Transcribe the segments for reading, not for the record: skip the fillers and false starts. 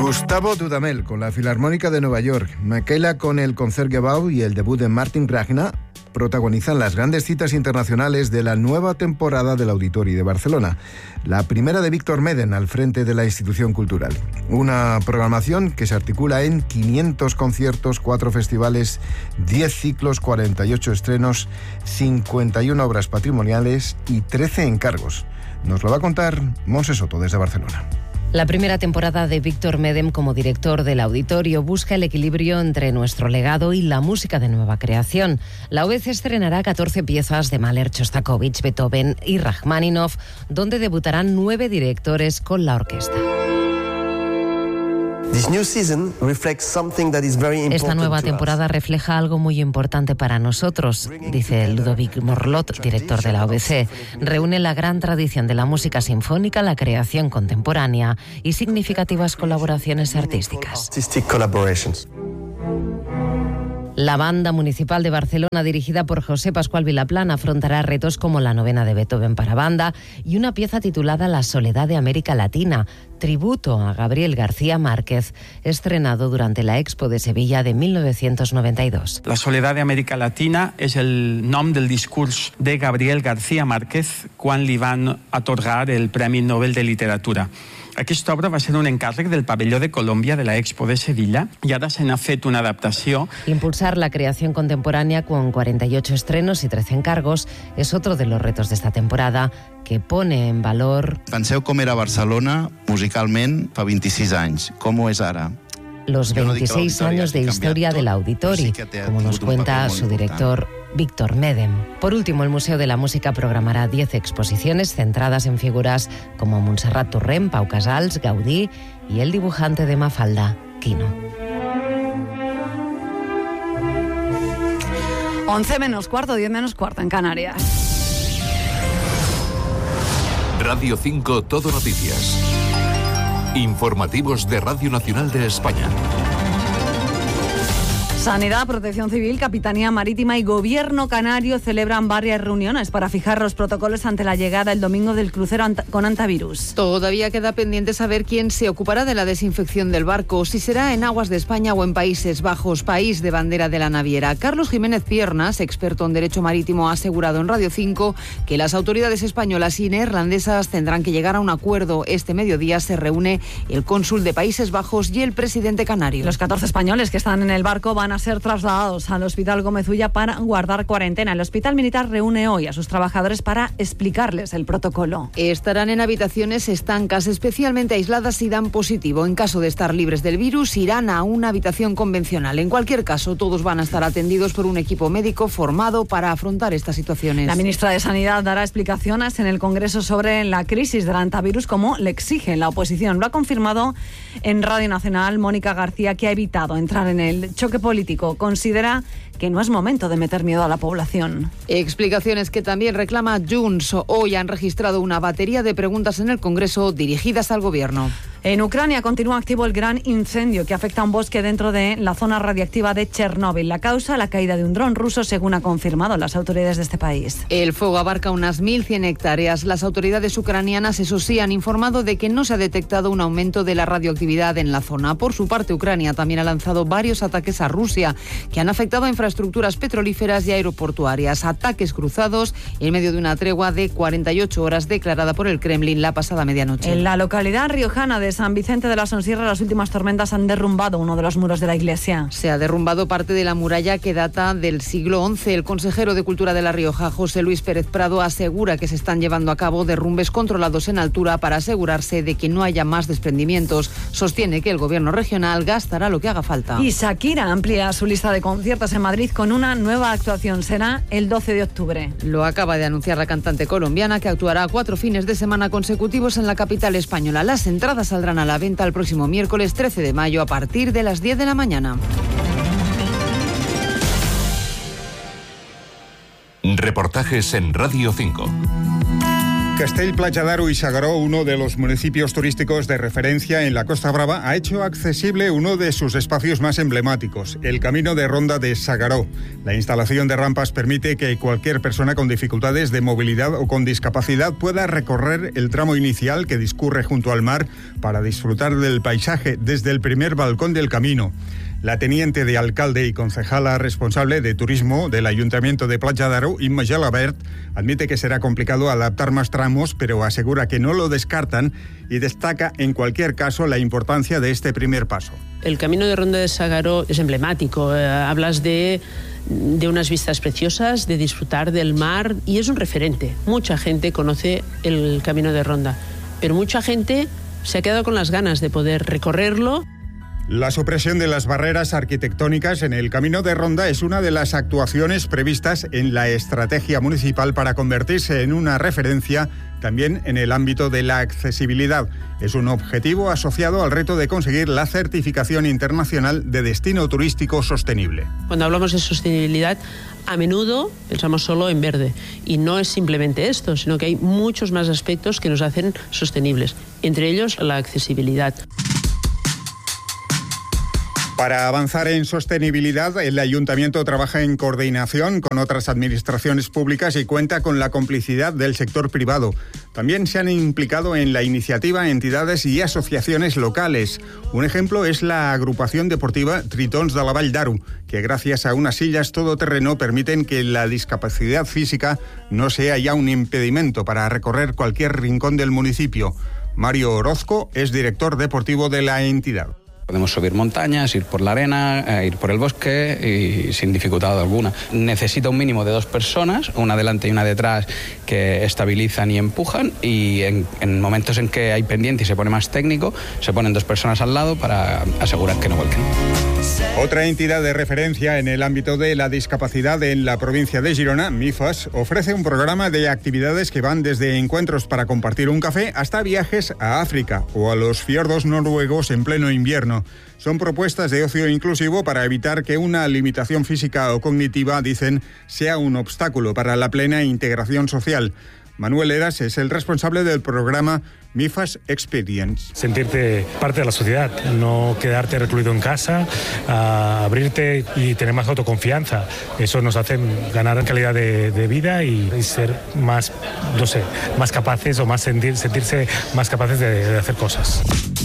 Gustavo Dudamel con la Filarmónica de Nueva York, Michaela con el Concertgebouw y el debut de Martin Ragna protagonizan las grandes citas internacionales de la nueva temporada del Auditori de Barcelona, la primera de Víctor Medem al frente de la institución cultural. Una programación que se articula en 500 conciertos, 4 festivales, 10 ciclos, 48 estrenos, 51 obras patrimoniales y 13 encargos. Nos lo va a contar Montse Soto desde Barcelona. La primera temporada de Víctor Medem como director del Auditorio busca el equilibrio entre nuestro legado y la música de nueva creación. La OBC estrenará 14 piezas de Mahler, Shostakovich, Beethoven y Rachmaninoff, donde debutarán 9 directores con la orquesta. Esta nueva temporada refleja algo muy importante para nosotros, dice Ludovic Morlot, director de la OBC. Reúne la gran tradición de la música sinfónica, la creación contemporánea y significativas colaboraciones artísticas. La Banda Municipal de Barcelona, dirigida por José Pascual Vilaplana, afrontará retos como la novena de Beethoven para banda y una pieza titulada La Soledad de América Latina, tributo a Gabriel García Márquez, estrenado durante la Expo de Sevilla de 1992. La Soledad de América Latina és el nom del discurs de Gabriel García Márquez quan li van atorgar el Premi Nobel de Literatura. Aquesta obra va ser un encàrrec del Pavelló de Colòmbia de la Expo de Sevilla y ara se n'ha fet una adaptació. Impulsar la creación contemporánea con 48 estrenos y 13 encargos es otro de los retos de esta temporada, que pone en valor... Penseu com era Barcelona musicalment fa 26 anys, com ho és ara. Los 26 años de historia del Auditori, como nos cuenta su director Víctor Medem. Por último, el Museo de la Música programará 10 exposiciones centradas en figuras como Montserrat Torrent, Pau Casals, Gaudí y el dibujante de Mafalda, Quino. 11 menos cuarto, 10 menos cuarto en Canarias. Radio 5 Todo Noticias. Informativos de Radio Nacional de España. Sanidad, Protección Civil, Capitanía Marítima y Gobierno Canario celebran varias reuniones para fijar los protocolos ante la llegada el domingo del crucero con antivirus. Todavía queda pendiente saber quién se ocupará de la desinfección del barco, si será en aguas de España o en Países Bajos, país de bandera de la naviera. Carlos Jiménez Piernas, experto en derecho marítimo, ha asegurado en Radio 5 que las autoridades españolas y neerlandesas tendrán que llegar a un acuerdo. Este mediodía se reúne el cónsul de Países Bajos y el presidente canario. Los 14 españoles que están en el barco van a ser trasladados al Hospital Gómez Ulla para guardar cuarentena. El Hospital Militar reúne hoy a sus trabajadores para explicarles el protocolo. Estarán en habitaciones estancas, especialmente aisladas y dan positivo. En caso de estar libres del virus, irán a una habitación convencional. En cualquier caso, todos van a estar atendidos por un equipo médico formado para afrontar estas situaciones. La ministra de Sanidad dará explicaciones en el Congreso sobre la crisis del antivirus, como le exige la oposición. Lo ha confirmado en Radio Nacional Mónica García, que ha evitado entrar en el choque político. Considera que no es momento de meter miedo a la población. Explicaciones que también reclama Junts. Hoy han registrado una batería de preguntas en el Congreso dirigidas al Gobierno. En Ucrania continúa activo el gran incendio que afecta a un bosque dentro de la zona radiactiva de Chernóbil. La causa, la caída de un dron ruso, según han confirmado las autoridades de este país. El fuego abarca unas 1.100 hectáreas. Las autoridades ucranianas, eso sí, han informado de que no se ha detectado un aumento de la radioactividad en la zona. Por su parte, Ucrania también ha lanzado varios ataques a Rusia que han afectado a infraestructuras petrolíferas y aeroportuarias. Ataques cruzados en medio de una tregua de 48 horas declarada por el Kremlin la pasada medianoche. En la localidad riojana de San Vicente de la Sonsierra, las últimas tormentas han derrumbado uno de los muros de la iglesia. Se ha derrumbado parte de la muralla que data del siglo XI. El consejero de Cultura de La Rioja, José Luis Pérez Prado, asegura que se están llevando a cabo derrumbes controlados en altura para asegurarse de que no haya más desprendimientos. Sostiene que el gobierno regional gastará lo que haga falta. Y Shakira amplía su lista de conciertos en Madrid con una nueva actuación. Será el 12 de octubre. Lo acaba de anunciar la cantante colombiana, que actuará 4 fines de semana consecutivos en la capital española. Las entradas saldrán a la venta el próximo miércoles 13 de mayo a partir de las 10 de la mañana. Reportajes en Radio 5. Castell-Platja d'Aro y S'Agaró, uno de los municipios turísticos de referencia en la Costa Brava, ha hecho accesible uno de sus espacios más emblemáticos, el Camino de Ronda de S'Agaró. La instalación de rampas permite que cualquier persona con dificultades de movilidad o con discapacidad pueda recorrer el tramo inicial que discurre junto al mar para disfrutar del paisaje desde el primer balcón del camino. La teniente de alcalde y concejala responsable de turismo del Ayuntamiento de Platja d'Aro, Imma Gelabert, admite que será complicado adaptar más tramos, pero asegura que no lo descartan y destaca en cualquier caso la importancia de este primer paso. El Camino de Ronda de S'Agaró es emblemático. Hablas de unas vistas preciosas, de disfrutar del mar, y es un referente. Mucha gente conoce el Camino de Ronda, pero mucha gente se ha quedado con las ganas de poder recorrerlo. La supresión de las barreras arquitectónicas en el Camino de Ronda es una de las actuaciones previstas en la estrategia municipal para convertirse en una referencia también en el ámbito de la accesibilidad. Es un objetivo asociado al reto de conseguir la certificación internacional de destino turístico sostenible. Cuando hablamos de sostenibilidad, a menudo pensamos solo en verde. Y no es simplemente esto, sino que hay muchos más aspectos que nos hacen sostenibles, entre ellos la accesibilidad. Para avanzar en sostenibilidad, el Ayuntamiento trabaja en coordinación con otras administraciones públicas y cuenta con la complicidad del sector privado. También se han implicado en la iniciativa entidades y asociaciones locales. Un ejemplo es la agrupación deportiva Tritons de la Vall d'Aro, que gracias a unas sillas todoterreno permiten que la discapacidad física no sea ya un impedimento para recorrer cualquier rincón del municipio. Mario Orozco es director deportivo de la entidad. Podemos subir montañas, ir por la arena, ir por el bosque y sin dificultad alguna. Necesita un mínimo de 2 personas, una delante y una detrás, que estabilizan y empujan, y en momentos en que hay pendiente y se pone más técnico, se ponen 2 personas al lado para asegurar que no vuelquen. Otra entidad de referencia en el ámbito de la discapacidad en la provincia de Girona, MIFAS, ofrece un programa de actividades que van desde encuentros para compartir un café hasta viajes a África o a los fiordos noruegos en pleno invierno. Son propuestas de ocio inclusivo para evitar que una limitación física o cognitiva, dicen, sea un obstáculo para la plena integración social. Manuel Eras es el responsable del programa MIFAS Experience. Sentirte parte de la sociedad, no quedarte recluido en casa, abrirte y tener más autoconfianza. Eso nos hace ganar calidad de vida y ser más, no sé, más capaces o más sentirse más capaces de hacer cosas.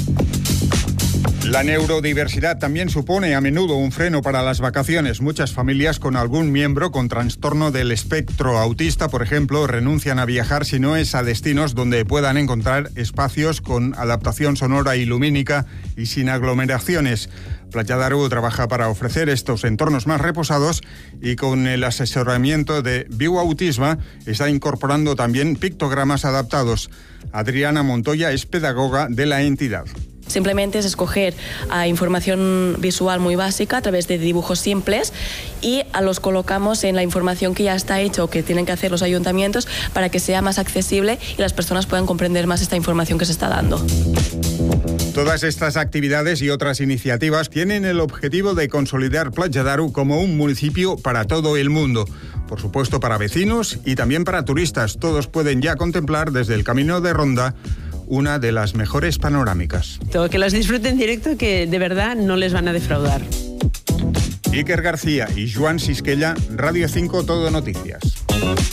La neurodiversidad también supone a menudo un freno para las vacaciones. Muchas familias con algún miembro con trastorno del espectro autista, por ejemplo, renuncian a viajar si no es a destinos donde puedan encontrar espacios con adaptación sonora y lumínica y sin aglomeraciones. Platja d'Aro trabaja para ofrecer estos entornos más reposados y con el asesoramiento de Viu Autisme está incorporando también pictogramas adaptados. Adriana Montoya es pedagoga de la entidad. Simplemente es escoger información visual muy básica a través de dibujos simples y los colocamos en la información que ya está hecha o que tienen que hacer los ayuntamientos para que sea más accesible y las personas puedan comprender más esta información que se está dando. Todas estas actividades y otras iniciativas tienen el objetivo de consolidar Platja d'Aro como un municipio para todo el mundo. Por supuesto, para vecinos y también para turistas. Todos pueden ya contemplar desde el Camino de Ronda una de las mejores panorámicas. Que las disfruten en directo, que de verdad no les van a defraudar. Iker García y Joan Sisquella, Radio 5 Todo Noticias.